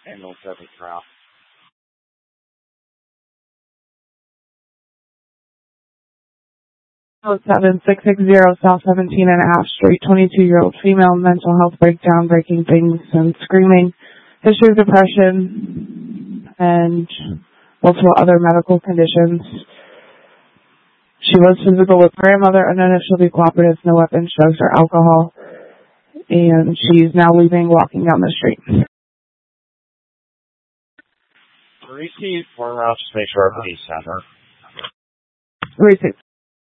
Ambulance service route. 07660 South 17.5 Street, 22-year-old female, mental health breakdown, breaking things and screaming, history of depression, and multiple other medical conditions. She was physical with grandmother, unknown if she'll be cooperative, no weapons, drugs, or alcohol, and she's now leaving, walking down the street. Receive for Route Space Road Police Center. Receive.